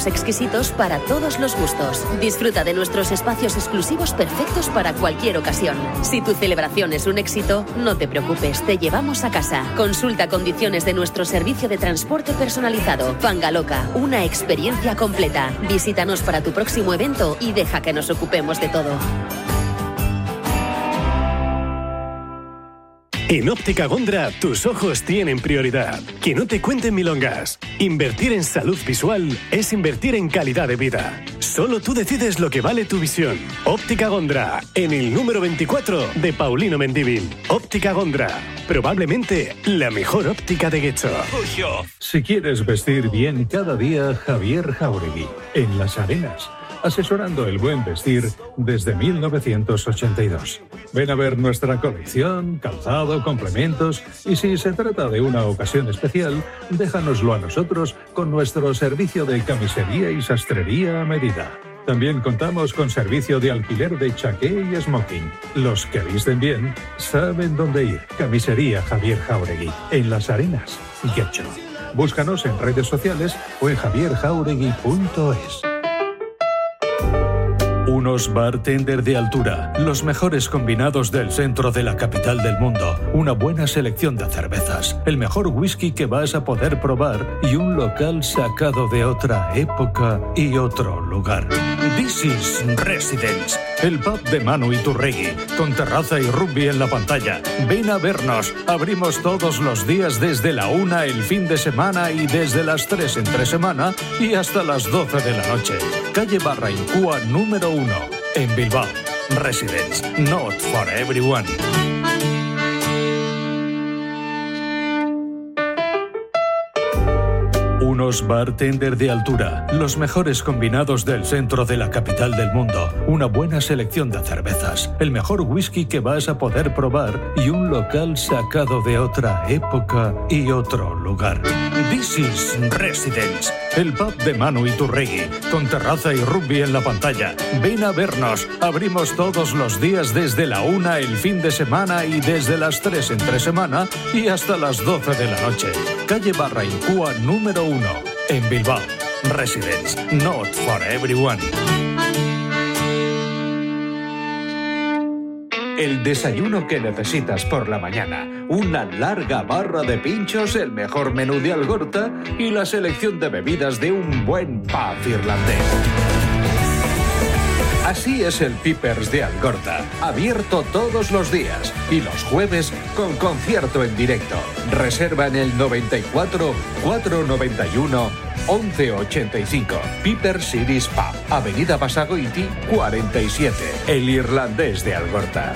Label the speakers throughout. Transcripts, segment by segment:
Speaker 1: exquisitos para todos los gustos. Disfruta de nuestros espacios exclusivos perfectos para cualquier ocasión. Si tu celebración es un éxito, no te preocupes, te llevamos a casa. Consulta condiciones de nuestro servicio de transporte personalizado. Fangaloca, una experiencia completa. Visítanos para tu próximo evento y deja que nos ocupemos de todo.
Speaker 2: En Óptica Gondra, tus ojos tienen prioridad. Que no te cuenten milongas. Invertir en salud visual es invertir en calidad de vida. Solo tú decides lo que vale tu visión. Óptica Gondra, en el número 24 de Paulino Mendívil. Óptica Gondra, probablemente la mejor óptica de Guecho.
Speaker 3: Si quieres vestir bien cada día, Javier Jáuregui, en Las Arenas. Asesorando el buen vestir desde 1982. Ven a ver nuestra colección, calzado, complementos, y si se trata de una ocasión especial, déjanoslo a nosotros con nuestro servicio de camisería y sastrería a medida. También contamos con servicio de alquiler de chaqué y smoking. Los que visten bien saben dónde ir. Camisería Javier Jáuregui, en Las Arenas, Guecho. Búscanos en redes sociales o en javierjauregui.es. Unos bartender de altura, los mejores combinados del centro de la capital del mundo, una buena selección de cervezas, el mejor whisky que vas a poder probar y un local sacado de otra época y otro lugar. This is Residence, el pub de Manu Iturregui, con terraza y rugby en la pantalla. Ven a vernos, abrimos todos los días desde la 1 el fin de semana y desde las 3 entre semana y hasta las 12 de la noche. Calle Barra Incúa número 1, en Bilbao. Residence, not for everyone. Unos bartender de altura, los mejores combinados del centro de la capital del mundo, una buena selección de cervezas, el mejor whisky que vas a poder probar y un local sacado de otra época y otro lugar. This is Residence, el pub de Manu Iturregui, con terraza y rugby en la pantalla. Ven a vernos, abrimos todos los días desde la 1 el fin de semana y desde las 3 entre semana y hasta las 12 de la noche. Calle Barra Incúa número 1, en Bilbao. Residence, not for everyone. El desayuno que necesitas por la mañana, una larga barra de pinchos, el mejor menú de Algorta y la selección de bebidas de un buen pub irlandés. Así es el Pipers de Algorta, abierto todos los días y los jueves con concierto en directo. Reserva en el 94 491 1185. Pipers Cities Pub, Avenida Basagoiti 47, el irlandés de Algorta.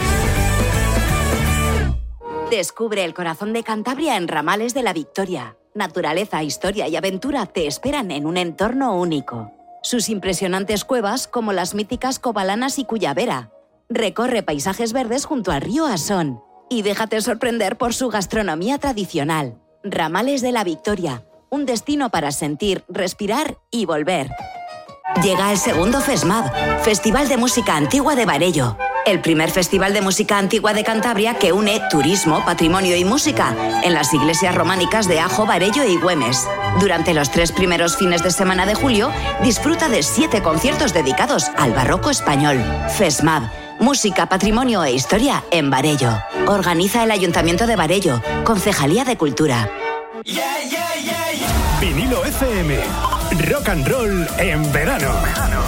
Speaker 4: Descubre el corazón de Cantabria en Ramales de la Victoria. Naturaleza, historia y aventura te esperan en un entorno único. Sus impresionantes cuevas, como las míticas Covalanas y Cuyavera. Recorre paisajes verdes junto al río Asón y déjate sorprender por su gastronomía tradicional. Ramales de la Victoria, un destino para sentir, respirar y volver. Llega el segundo FESMAD, Festival de Música Antigua de Barello. El primer festival de música antigua de Cantabria que une turismo, patrimonio y música en las iglesias románicas de Ajo, Barello y Güemes. Durante los 3 primeros fines de semana de julio, disfruta de 7 conciertos dedicados al barroco español. FESMAD, música, patrimonio e historia en Barello. Organiza el Ayuntamiento de Barello, Concejalía de Cultura.
Speaker 2: Vinilo FM, rock and roll en verano.